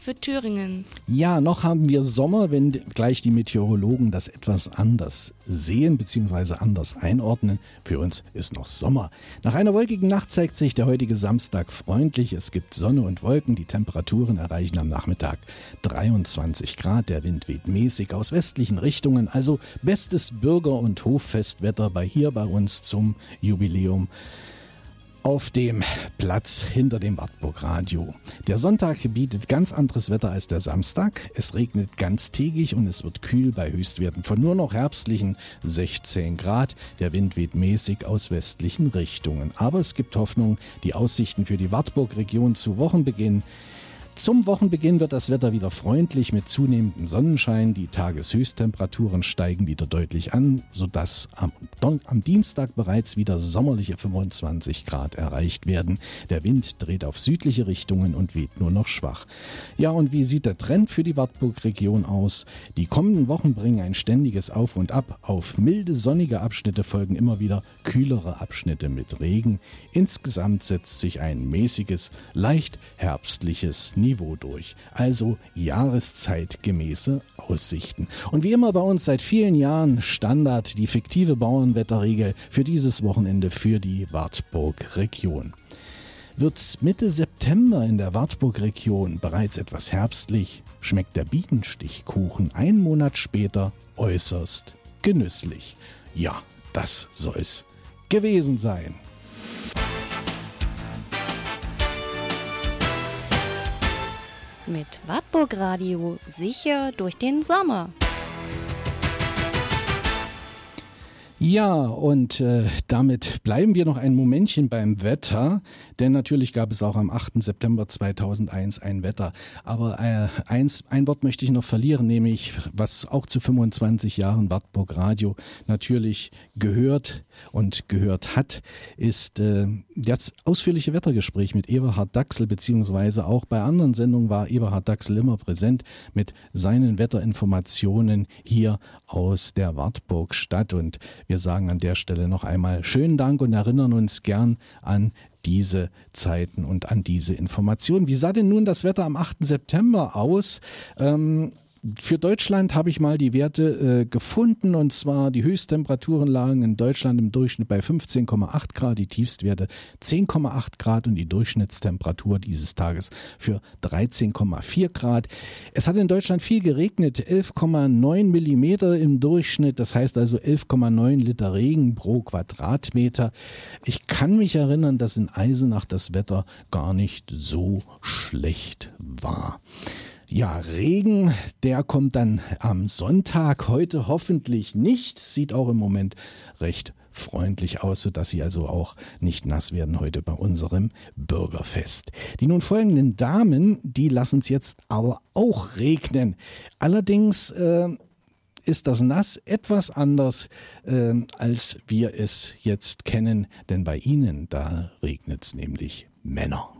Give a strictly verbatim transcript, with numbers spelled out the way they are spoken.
für Thüringen. Ja, noch haben wir Sommer, wenn gleich die Meteorologen das etwas anders sehen bzw. anders einordnen. Für uns ist noch Sommer. Nach einer wolkigen Nacht zeigt sich der heutige Samstag freundlich. Es gibt Sonne und Wolken. Die Temperaturen erreichen am Nachmittag dreiundzwanzig Grad. Der Wind weht mäßig aus westlichen Richtungen. Also bestes Bürger- und Hoffestwetter bei hier bei uns zum Jubiläum auf dem Platz hinter dem Wartburg-Radio. Der Sonntag bietet ganz anderes Wetter als der Samstag. Es regnet ganztägig und es wird kühl bei Höchstwerten von nur noch herbstlichen sechzehn Grad. Der Wind weht mäßig aus westlichen Richtungen. Aber es gibt Hoffnung, die Aussichten für die Wartburg-Region zu Wochenbeginn. Zum Wochenbeginn wird das Wetter wieder freundlich mit zunehmendem Sonnenschein. Die Tageshöchsttemperaturen steigen wieder deutlich an, sodass am, Don- am Dienstag bereits wieder sommerliche fünfundzwanzig Grad erreicht werden. Der Wind dreht auf südliche Richtungen und weht nur noch schwach. Ja, und wie sieht der Trend für die Wartburg-Region aus? Die kommenden Wochen bringen ein ständiges Auf und Ab. Auf milde, sonnige Abschnitte folgen immer wieder kühlere Abschnitte mit Regen. Insgesamt setzt sich ein mäßiges, leicht herbstliches Niveau durch. Also jahreszeitgemäße Aussichten. Und wie immer bei uns seit vielen Jahren Standard die fiktive Bauernwetterregel für dieses Wochenende für die Wartburg-Region. Wird's Mitte September in der Wartburg-Region bereits etwas herbstlich, schmeckt der Bienenstichkuchen einen Monat später äußerst genüsslich. Ja, das soll's gewesen sein. Mit Wartburg Radio sicher durch den Sommer. Ja, und äh, damit bleiben wir noch ein Momentchen beim Wetter, denn natürlich gab es auch am achten September zweitausendeins ein Wetter. Aber äh, eins, ein Wort möchte ich noch verlieren, nämlich was auch zu fünfundzwanzig Jahren Wartburg Radio natürlich gehört und gehört hat, ist äh, das ausführliche Wettergespräch mit Eberhard Dachsel, beziehungsweise auch bei anderen Sendungen war Eberhard Dachsel immer präsent mit seinen Wetterinformationen hier aus der Wartburgstadt. Und wir sagen an der Stelle noch einmal schönen Dank und erinnern uns gern an diese Zeiten und an diese Informationen. Wie sah denn nun das Wetter am achten September aus? Ähm, Für Deutschland habe ich mal die Werte äh, gefunden, und zwar die Höchsttemperaturen lagen in Deutschland im Durchschnitt bei fünfzehn Komma acht Grad, die Tiefstwerte zehn Komma acht Grad und die Durchschnittstemperatur dieses Tages für dreizehn Komma vier Grad. Es hat in Deutschland viel geregnet, elf Komma neun Millimeter im Durchschnitt, das heißt also elf Komma neun Liter Regen pro Quadratmeter. Ich kann mich erinnern, dass in Eisenach das Wetter gar nicht so schlecht war. Ja, Regen, der kommt dann am Sonntag, heute hoffentlich nicht, sieht auch im Moment recht freundlich aus, sodass Sie also auch nicht nass werden heute bei unserem Bürgerfest. Die nun folgenden Damen, die lassen es jetzt aber auch regnen. Allerdings äh, ist das Nass etwas anders, äh, als wir es jetzt kennen, denn bei Ihnen, da regnet es nämlich Männer.